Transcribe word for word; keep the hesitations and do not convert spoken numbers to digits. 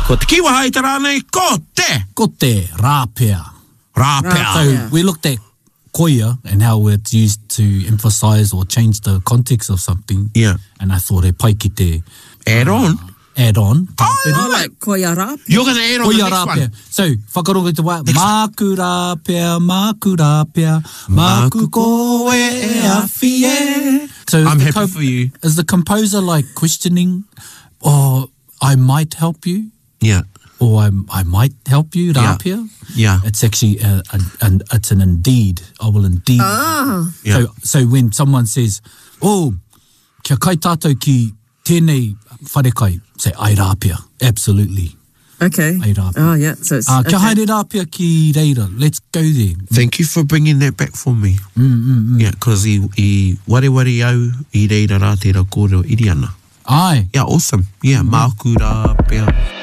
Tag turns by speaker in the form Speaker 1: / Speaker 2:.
Speaker 1: Ko te kiwa hai te rānei, ko te.
Speaker 2: Ko te rāpea.
Speaker 1: Rāpea.
Speaker 2: So we looked at koia and how it's used to emphasize or change the context of something.
Speaker 1: Yeah.
Speaker 2: And I thought e pai ki te...
Speaker 1: Add on.
Speaker 2: Add on.
Speaker 3: Oh, like koia rāpea.
Speaker 1: You're going to add on
Speaker 2: Koia
Speaker 1: the next
Speaker 2: rāpea.
Speaker 1: one.
Speaker 2: So, whakarongo te wā. Māku rāpea, māku rāpea, māku koe e awhi e. So
Speaker 1: I'm
Speaker 2: the
Speaker 1: happy
Speaker 2: co-
Speaker 1: for you.
Speaker 2: Is the composer like questioning, oh, I might help you?
Speaker 1: Yeah.
Speaker 2: Or I, I might help you,
Speaker 1: Yeah.
Speaker 2: rāpea?
Speaker 1: Yeah.
Speaker 2: It's actually, a, a, an, it's an indeed. I will indeed.
Speaker 3: Ah.
Speaker 1: Yeah.
Speaker 2: So, so when someone says, oh, kia kai tātou ki tēnei wharekai, say, ai rāpea. Absolutely.
Speaker 3: Okay.
Speaker 2: Ai rāpea.
Speaker 3: Oh, yeah. So it's,
Speaker 2: Uh, kia
Speaker 3: okay.
Speaker 2: haere rāpea ki reira. Let's go there.
Speaker 1: Thank you for bringing that back for me.
Speaker 2: Mm, mm, mm.
Speaker 1: Yeah, because i, i ware ware au i reira rā tērā kōrero iri ana.
Speaker 2: Ai.
Speaker 1: Yeah, awesome. Yeah, māku rāpea.